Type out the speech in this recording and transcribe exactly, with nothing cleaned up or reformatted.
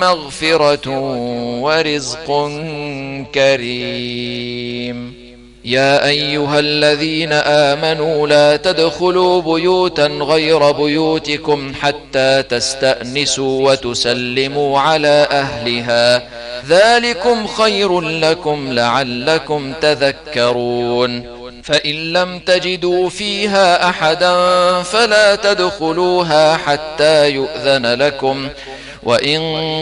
مغفرة ورزق كريم. يا أيها الذين آمنوا لا تدخلوا بيوتا غير بيوتكم حتى تستأنسوا وتسلموا على أهلها، ذلكم خير لكم لعلكم تذكرون. فإن لم تجدوا فيها أحدا فلا تدخلوها حتى يؤذن لكم، وإن